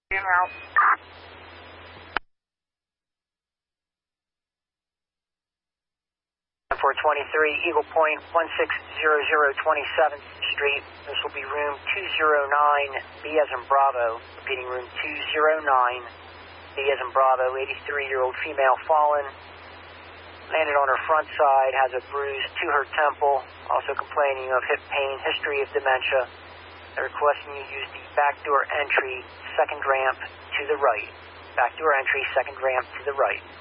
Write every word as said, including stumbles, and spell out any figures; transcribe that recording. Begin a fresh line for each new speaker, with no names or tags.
En route.
four twenty-three, Eagle Point, one six zero zero twenty-seventh Street. This will be room two zero nine, B as in Bravo. Repeating, room two zero nine, B as in Bravo. eighty-three-year-old female fallen. Landed on her front side, has a bruise to her temple. Also complaining of hip pain, history of dementia. They're requesting you use the back door entry, second ramp to the right. Back door entry, second ramp to the right.